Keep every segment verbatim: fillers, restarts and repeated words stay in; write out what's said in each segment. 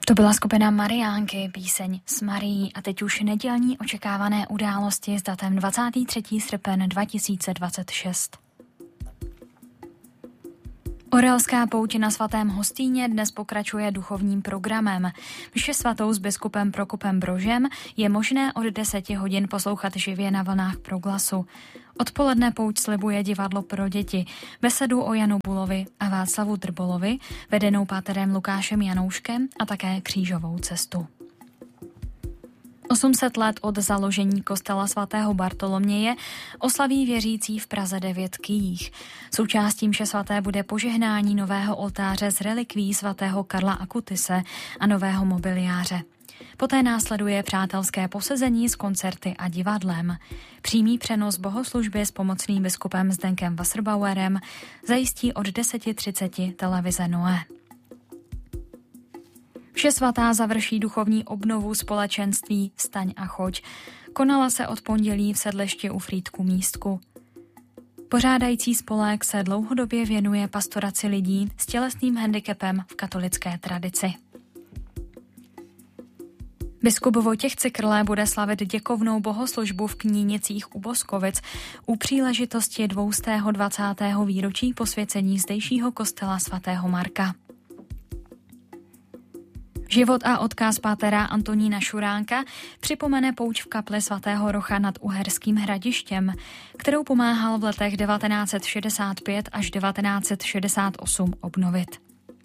To byla skupina Mariánky, píseň s Marií a teď už nedělní očekávané události s datem dvacátého třetího srpna dva tisíce dvacet šest. Orelská pouť na svatém Hostýně dnes pokračuje duchovním programem. Mši svatou s biskupem Prokopem Brožem je možné od deseti hodin poslouchat živě na vlnách Proglasu. Odpoledne pouť slibuje divadlo pro děti, besedu o Janu Bulovi a Václavu Drbolovi, vedenou páterem Lukášem Janouškem a také křížovou cestu. osm set let od založení kostela svatého Bartoloměje oslaví věřící v Praze devět Kyjích. Součástí mše svaté bude požehnání nového oltáře z relikví svatého Karla Akutise a nového mobiliáře. Poté následuje přátelské posezení s koncerty a divadlem. Přímý přenos bohoslužby s pomocným biskupem Zdenkem Wasserbauerem zajistí od deset třicet televize Noé. Mše svatá završí duchovní obnovu společenství Vstaň a choď. Konala se od pondělí v sedlišti u Frýdku Místku. Pořádající spolek se dlouhodobě věnuje pastoraci lidí s tělesným handicapem v katolické tradici. Biskup Vojtěch Cikrle bude slavit děkovnou bohoslužbu v Knínicích u Boskovic u příležitosti dvoustého dvacátého výročí posvěcení zdejšího kostela svatého Marka. Život a odkaz pátera Antonína Šuránka připomene pouť v kapli svatého Rocha nad Uherským Hradištěm, kterou pomáhal v letech devatenáct set šedesát pět až devatenáct set šedesát osm obnovit.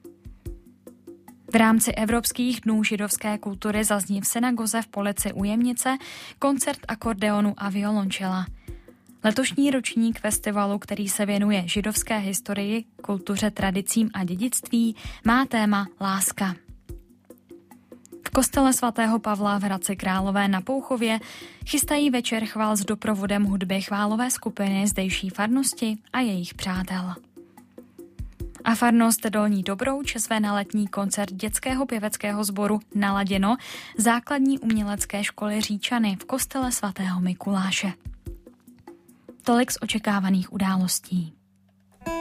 V rámci Evropských dnů židovské kultury zazní v synagoze v Polici u Jemnice koncert akordeonu a violončela. Letošní ročník festivalu, který se věnuje židovské historii, kultuře, tradicím a dědictví, má téma Láska. V kostele svatého Pavla v Hradci Králové na Pouchově chystají večer chvál s doprovodem hudby chválové skupiny zdejší farnosti a jejich přátel. A farnost Dolní Dobrouč své na letní koncert dětského pěveckého sboru Naladěno základní umělecké školy Říčany v kostele svatého Mikuláše. Tolik z očekávaných událostí.